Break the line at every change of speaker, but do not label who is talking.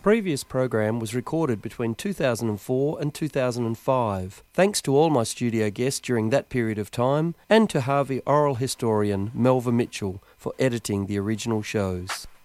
previous program was recorded between 2004 and 2005. Thanks to all my studio guests during that period of time, and to Harvey oral historian Melva Mitchell for editing the original shows.